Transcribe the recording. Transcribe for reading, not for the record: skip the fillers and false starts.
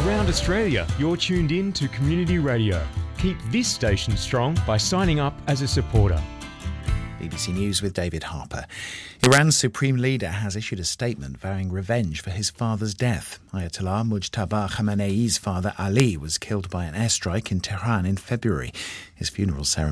around Australia, you're tuned in to Community Radio. Keep this station strong by signing up as a supporter. BBC News with David Harper. Iran's supreme leader has issued a statement vowing revenge for his father's death. Ayatollah Mujtaba Khamenei's father Ali was killed by an airstrike in Tehran in February. His funeral ceremony